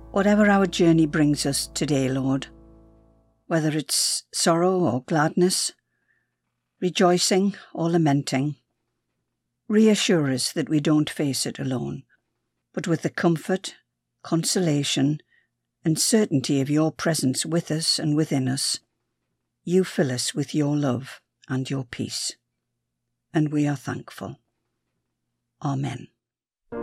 Whatever our journey brings us today, Lord, whether it's sorrow or gladness, rejoicing or lamenting, reassure us that we don't face it alone, but with the comfort, consolation, and certainty of your presence with us and within us. You fill us with your love and your peace, and we are thankful. Amen.